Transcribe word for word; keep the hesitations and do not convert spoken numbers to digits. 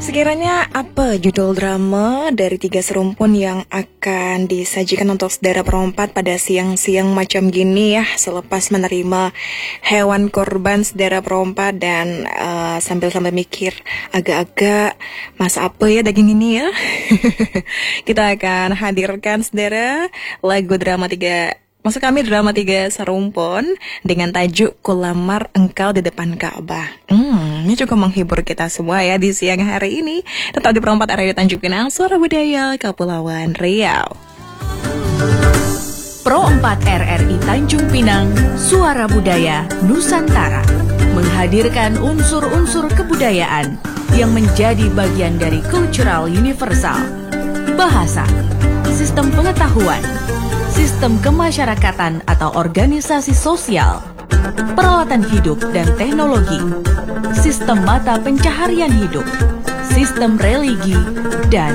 Sekiranya apa judul drama dari tiga serumpun yang akan disajikan untuk saudara perempat pada siang-siang macam gini ya, selepas menerima hewan korban saudara perempat dan uh, sambil-sambil mikir agak-agak masa apa ya daging ini ya. Kita akan hadirkan saudara lagu drama tiga Maksud kami drama tiga serumpun dengan tajuk Kulamar Engkau di Depan Ka'bah. Hmm, ini cukup menghibur kita semua ya di siang hari ini. Tetap di Perempat R R I Tanjung Pinang, Suara Budaya Kepulauan Riau. Pro empat R R I Tanjung Pinang, Suara Budaya Nusantara, menghadirkan unsur-unsur kebudayaan yang menjadi bagian dari cultural universal. Bahasa, sistem pengetahuan, sistem kemasyarakatan atau organisasi sosial, peralatan hidup dan teknologi, sistem mata pencaharian hidup, sistem religi, dan